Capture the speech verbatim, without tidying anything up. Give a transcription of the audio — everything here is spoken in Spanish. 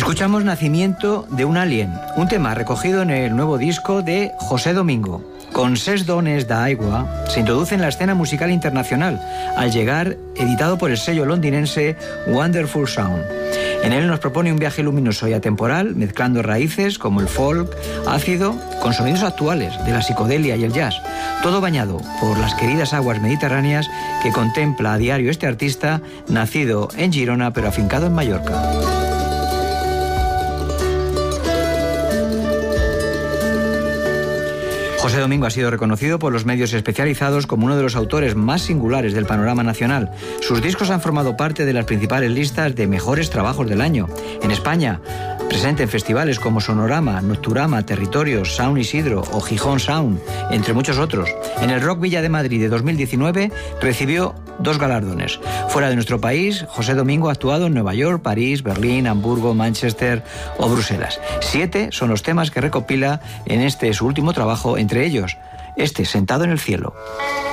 Escuchamos Nacimiento de un alien, un tema recogido en el nuevo disco de José Domingo. Con Ses dones da aigua se introduce en la escena musical internacional, al llegar editado por el sello londinense Wonderful Sound. En él nos propone un viaje luminoso y atemporal, mezclando raíces como el folk, ácido, con sonidos actuales de la psicodelia y el jazz, todo bañado por las queridas aguas mediterráneas que contempla a diario este artista, nacido en Girona pero afincado en Mallorca. José Domingo ha sido reconocido por los medios especializados como uno de los autores más singulares del panorama nacional. Sus discos han formado parte de las principales listas de mejores trabajos del año. En España, presente en festivales como Sonorama, Nocturama, Territorios, Sound Isidro o Gijón Sound, entre muchos otros. En el Rock Villa de Madrid de dos mil diecinueve recibió dos galardones. Fuera de nuestro país, José Domingo ha actuado en Nueva York, París, Berlín, Hamburgo, Manchester o Bruselas. Siete son los temas que recopila en este su último trabajo, entre ellos este, Sentado en el cielo.